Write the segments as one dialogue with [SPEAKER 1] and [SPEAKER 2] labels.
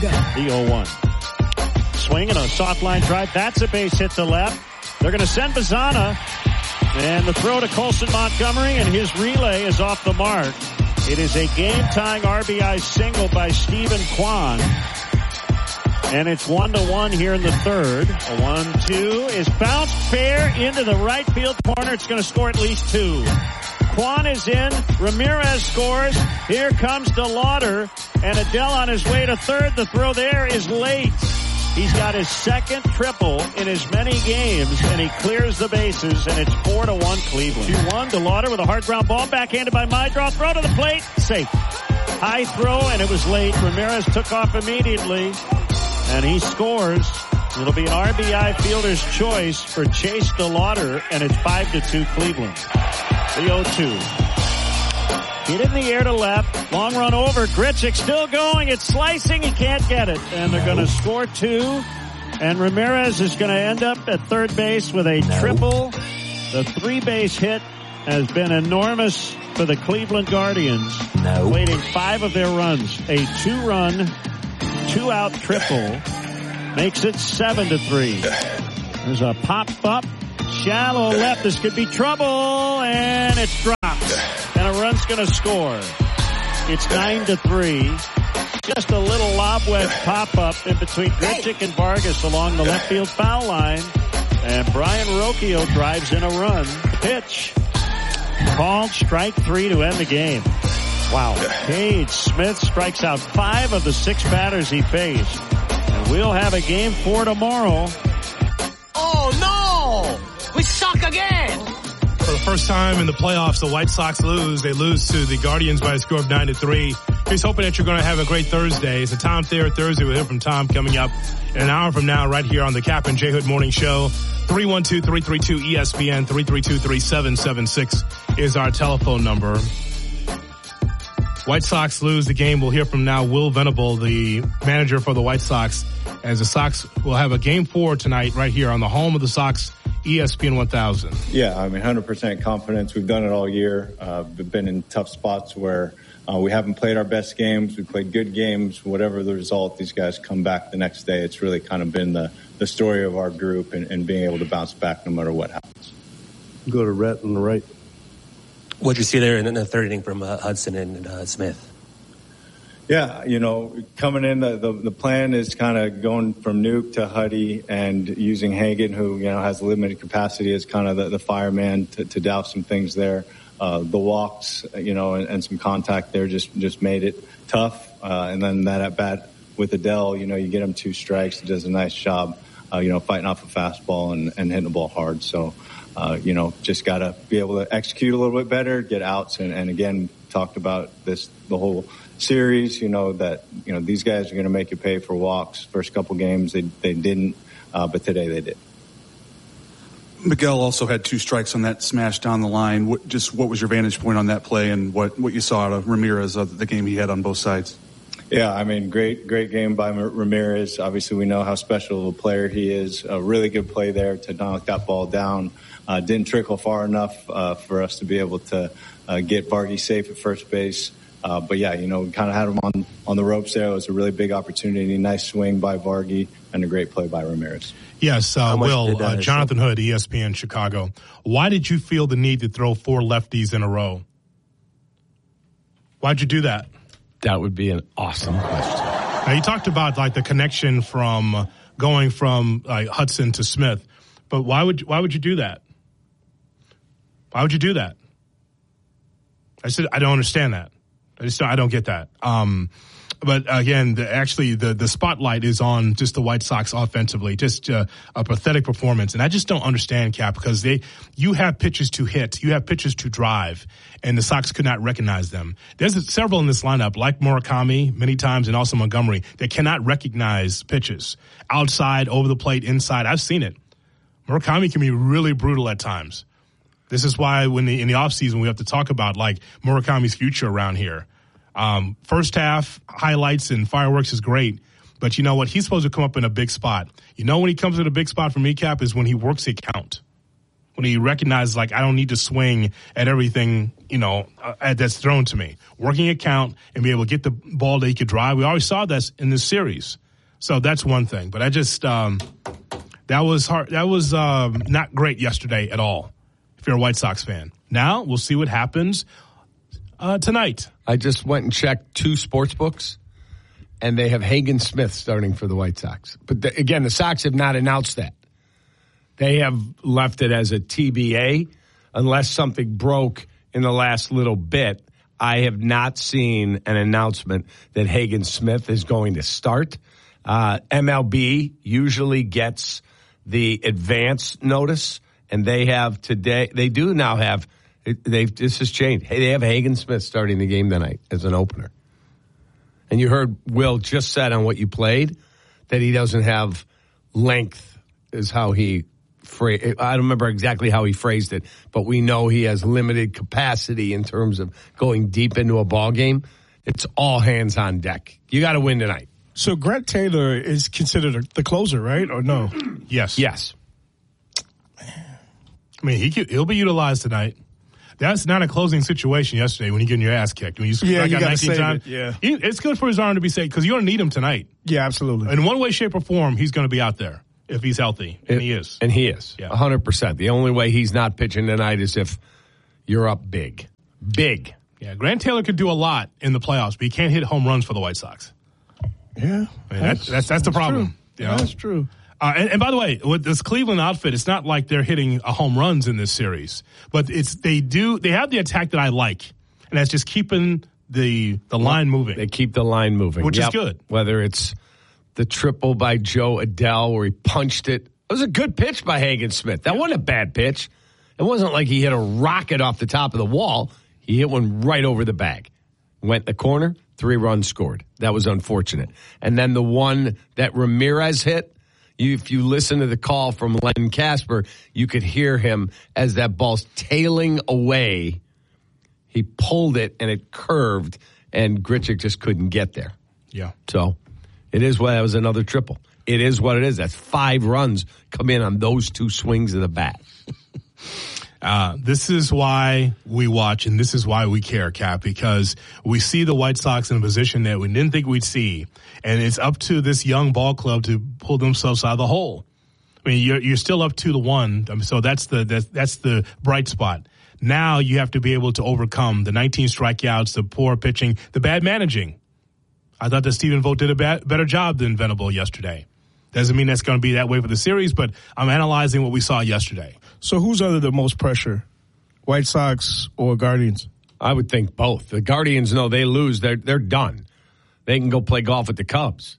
[SPEAKER 1] The 0-1. Swinging a soft line drive. That's a base hit to left. They're going to send Bazana. And the throw to Colson Montgomery, and his relay is off the mark. It is a game-tying RBI single by Stephen Kwan. And it's 1-1 here in the third. A 1-2 is bounced fair into the right field corner. It's going to score at least two. Kwan is in. Ramirez scores. Here comes DeLauder. And Adele on his way to third. The throw there is late. He's got his second triple in as many games, and he clears the bases, and it's 4-1 Cleveland. 2-1, DeLauder with a hard ground ball, backhanded by Mydroth. Throw to the plate, safe. High throw, and it was late. Ramirez took off immediately, and he scores. It'll be an RBI fielder's choice for Chase DeLauder, and it's 5-2 Cleveland. The 0-2. Hit in the air to left. Long run over. Grichuk still going. It's slicing. He can't get it. And they're going to score two. And Ramirez is going to end up at third base with a triple. The three-base hit has been enormous for the Cleveland Guardians. Waiting 5 of their runs. A 2-run, 2-out triple makes it 7-3. There's a pop-up. Shallow left. This could be trouble. And it's dropped. And a run's going to score. It's 9-3. Just a little lob wedge pop-up in between Grichuk and Vargas along the left field foul line. And Brian Rocchio drives in a run. Pitch. Called strike 3 to end the game. Wow. Cade Smith strikes out 5 of the 6 batters he faced. And we'll have a game 4 tomorrow.
[SPEAKER 2] Oh, no! We suck again!
[SPEAKER 3] For the first time in the playoffs, the White Sox lose. They lose to the Guardians by a score of 9-3. Here's hoping that you're going to have a great Thursday. It's a Tom Thayer Thursday. We'll hear from Tom coming up in an hour from now right here on the Cap and J Hood Morning Show. 312-332-ESPN, 332-3776 is our telephone number. White Sox lose the game. We'll hear from now Will Venable, the manager for the White Sox, as the Sox will have a game 4 tonight right here on the home of the Sox, ESPN 1000.
[SPEAKER 4] Yeah, I mean, 100% confidence. We've done it all year. We've been in tough spots where we haven't played our best games. We played good games. Whatever the result, these guys come back the next day. It's really kind of been the story of our group and being able to bounce back no matter what happens.
[SPEAKER 5] Go to Rhett on the right.
[SPEAKER 6] What did you see there in the third inning from Hudson and Smith?
[SPEAKER 4] Yeah, you know, coming in, the plan is kind of going from Nuke to Huddy and using Hagen, who, you know, has limited capacity as kind of the fireman to douse some things there. The walks, you know, and some contact there just made it tough. And then that at bat with Adele, you know, you get him 2 strikes. He does a nice job, you know, fighting off a fastball and hitting the ball hard. So, you know, just got to be able to execute a little bit better, get outs. And again, talked about the whole series, you know, that, you know, these guys are going to make you pay for walks. First couple games, they didn't, but today they did.
[SPEAKER 7] Miguel also had 2 strikes on that smash down the line. What was your vantage point on that play and what you saw out of Ramirez, the game he had on both sides?
[SPEAKER 4] Yeah, I mean, great game by Ramirez. Obviously, we know how special of a player he is. A really good play there to knock that ball down. Didn't trickle far enough for us to be able to get Vargy safe at first base. But yeah, you know, we kind of had him on the ropes there. It was a really big opportunity. Nice swing by Vargy and a great play by Ramirez.
[SPEAKER 3] Yes, Will, Jonathan Hood, ESPN Chicago. Why did you feel the need to throw 4 lefties in a row? Why'd you do that?
[SPEAKER 8] That would be an awesome question.
[SPEAKER 3] Now, you talked about like the connection from going from Hudson to Smith, but why would you do that? Why would you do that? I said I don't understand that. I don't get that. But again, the spotlight is on just the White Sox offensively, just a pathetic performance. And I just don't understand, Cap, because you have pitches to hit, you have pitches to drive, and the Sox could not recognize them. There's several in this lineup, like Murakami many times and also Montgomery, that cannot recognize pitches. Outside, over the plate, inside. I've seen it. Murakami can be really brutal at times. This is why in the offseason we have to talk about like Murakami's future around here. First half highlights and fireworks is great, but you know what? He's supposed to come up in a big spot. You know when he comes in a big spot for me, Cap, is when he works a count. when he recognizes, like, I don't need to swing at everything, that's thrown to me. Working a count and be able to get the ball that he could drive. We always saw that in this series. So that's one thing. But I just, that was hard. That was not great yesterday at all, if you're a White Sox fan. Now we'll see what happens tonight.
[SPEAKER 8] I just went and checked 2 sports books, and they have Hagen Smith starting for the White Sox. But again, the Sox have not announced that. They have left it as a TBA unless something broke in the last little bit. I have not seen an announcement that Hagen Smith is going to start. MLB usually gets the advance notice, and they have today. They do now have. This has changed. Hey, they have Hagen Smith starting the game tonight as an opener. And you heard Will just said on what you played that he doesn't have length, is how he phrased. I don't remember exactly how he phrased it, but we know he has limited capacity in terms of going deep into a ball game. It's all hands on deck. You got to win tonight.
[SPEAKER 9] So Grant Taylor is considered the closer, right? Or no?
[SPEAKER 3] Yes.
[SPEAKER 8] Yes.
[SPEAKER 3] I mean, he'll be utilized tonight. That's not a closing situation yesterday when you're getting your ass kicked. When you strike out 19 times.
[SPEAKER 9] Yeah.
[SPEAKER 3] It's good for his arm to be safe because you're going to need him tonight.
[SPEAKER 9] Yeah, absolutely.
[SPEAKER 3] In one way, shape, or form, he's going to be out there if he's healthy. And he is.
[SPEAKER 8] And he is.
[SPEAKER 3] Yeah.
[SPEAKER 8] 100%. The only way he's not pitching tonight is if you're up big. Big.
[SPEAKER 3] Yeah, Grant Taylor could do a lot in the playoffs, but he can't hit home runs for the White Sox.
[SPEAKER 9] Yeah.
[SPEAKER 3] I mean, that's the problem.
[SPEAKER 9] You know? That's true.
[SPEAKER 3] And by the way, with this Cleveland outfit, it's not like they're hitting home runs in this series, but they have the attack that I like, and that's just keeping the line moving.
[SPEAKER 8] They keep the line moving,
[SPEAKER 3] which is good.
[SPEAKER 8] Whether it's the triple by Joe Adele where he punched it. It was a good pitch by Hagen Smith. That wasn't a bad pitch. It wasn't like he hit a rocket off the top of the wall. He hit one right over the bag. Went in the corner, 3 runs scored. That was unfortunate. And then the one that Ramirez hit, if you listen to the call from Len Casper, you could hear him as that ball's tailing away. He pulled it, and it curved, and Grichuk just couldn't get there.
[SPEAKER 3] Yeah.
[SPEAKER 8] So it is what that was another triple. It is what it is. That's 5 runs come in on those 2 swings of the bat.
[SPEAKER 3] This is why we watch, and this is why we care, Cap, because we see the White Sox in a position that we didn't think we'd see, and it's up to this young ball club to pull themselves out of the hole. I mean, you're still up 2-1, so that's the bright spot. Now you have to be able to overcome the 19 strikeouts, the poor pitching, the bad managing. I thought that Stephen Vogt did a better job than Venable yesterday. Doesn't mean that's going to be that way for the series, but I'm analyzing what we saw yesterday.
[SPEAKER 9] So who's under the most pressure, White Sox or Guardians?
[SPEAKER 8] I would think both. The Guardians know they lose, they're done. They can go play golf with the Cubs.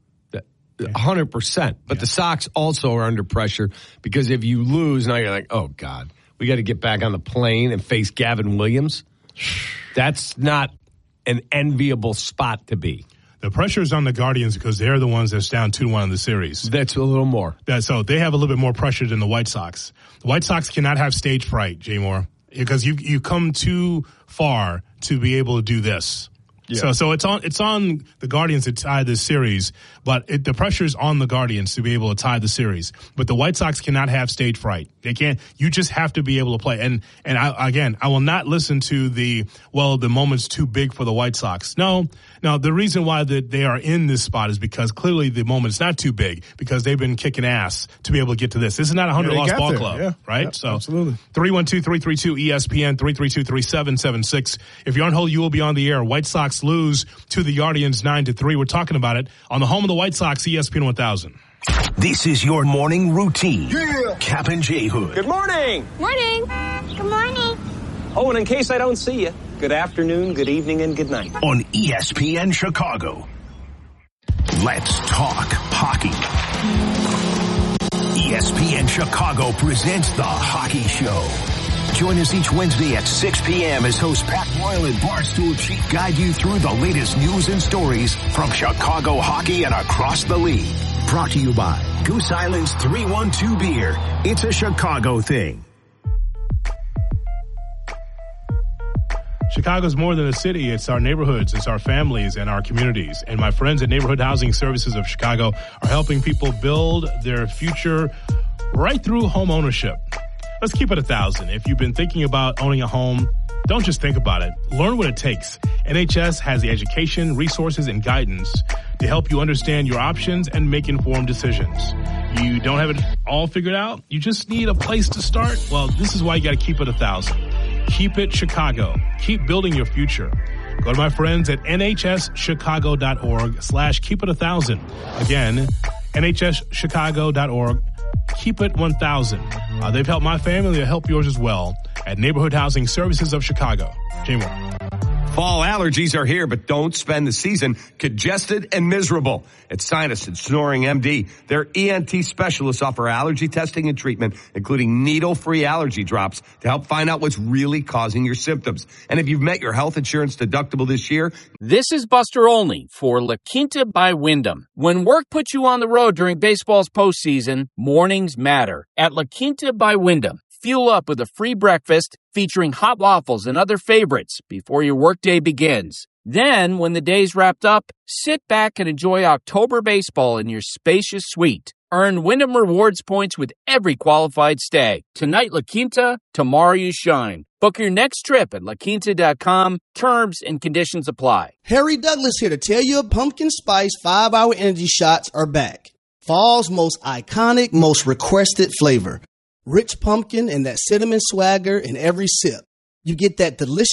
[SPEAKER 8] 100%. But the Sox also are under pressure because if you lose, now you're like, oh, God, we got to get back on the plane and face Gavin Williams. That's not an enviable spot to be.
[SPEAKER 3] The pressure is on the Guardians because they're the ones that's down 2-1 in the series.
[SPEAKER 8] That's a little more.
[SPEAKER 3] So they have a little bit more pressure than the White Sox. The White Sox cannot have stage fright, Jay Moore, because you come too far to be able to do this. Yeah. So it's on the Guardians to tie this series, but the pressure is on the Guardians to be able to tie the series. But the White Sox cannot have stage fright. They can't. You just have to be able to play. And I will not listen to the moment's too big for the White Sox. No. The reason why they are in this spot is because clearly the moment's not too big because they've been kicking ass to be able to get to this. This is not a 100-loss ball club, right?
[SPEAKER 9] Yep,
[SPEAKER 3] so
[SPEAKER 9] absolutely.
[SPEAKER 3] 312-332-ESPN, 332-3776. If you're on hold, you will be on the air. White Sox lose to the Guardians 9-3. We're talking about it on the home of the White Sox, ESPN 1000.
[SPEAKER 10] This is your morning routine. Yeah. Cap and J Hood.
[SPEAKER 2] Good morning.
[SPEAKER 11] Morning. Good morning.
[SPEAKER 2] Oh, and in case I don't see you, good afternoon, good evening, and good night.
[SPEAKER 10] On ESPN Chicago. Let's talk hockey. ESPN Chicago presents The Hockey Show. Join us each Wednesday at 6 p.m. as host Pat Boyle and Barstool Chief guide you through the latest news and stories from Chicago hockey and across the league. Brought to you by Goose Island's 312 beer. It's a Chicago thing.
[SPEAKER 3] Chicago's more than a city. It's our neighborhoods, it's our families, and our communities. And my friends at Neighborhood Housing Services of Chicago are helping people build their future right through home ownership. Let's keep it 1,000. If you've been thinking about owning a home, don't just think about it. Learn what it takes. NHS has the education, resources, and guidance to help you understand your options and make informed decisions. You don't have it all figured out? You just need a place to start? Well, this is why you got to keep it 1,000. Keep it Chicago. Keep building your future. Go to my friends at nhschicago.org/keep it 1,000. Again, nhschicago.org. Keep it 1,000. They've helped my family. They'll help yours as well at Neighborhood Housing Services of Chicago. Jamie Moore.
[SPEAKER 12] Fall allergies are here, but don't spend the season congested and miserable. At Sinus and Snoring MD, their ENT specialists offer allergy testing and treatment, including needle-free allergy drops to help find out what's really causing your symptoms. And if you've met your health insurance deductible this year...
[SPEAKER 13] This is Buster Olney for La Quinta by Wyndham. When work puts you on the road during baseball's postseason, mornings matter. At La Quinta by Wyndham, fuel up with a free breakfast featuring hot waffles and other favorites before your workday begins. Then, when the day's wrapped up, sit back and enjoy October baseball in your spacious suite. Earn Wyndham Rewards points with every qualified stay. Tonight, La Quinta, tomorrow you shine. Book your next trip at laquinta.com. Terms and conditions apply.
[SPEAKER 14] Harry Douglas here to tell you pumpkin spice 5-hour energy shots are back. Fall's most iconic, most requested flavor. Rich pumpkin and that cinnamon swagger in every sip. You get that delicious